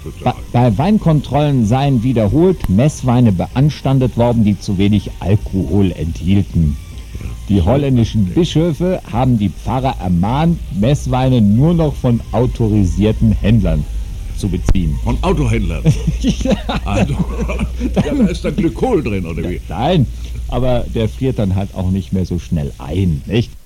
Bei Weinkontrollen seien wiederholt Messweine beanstandet worden, die zu wenig Alkohol enthielten. Die holländischen Bischöfe haben die Pfarrer ermahnt, Messweine nur noch von autorisierten Händlern zu beziehen. Von Autohändlern? Also, ja, da ist da Glykol drin, oder wie? Nein, aber der friert dann halt auch nicht mehr so schnell ein, nicht?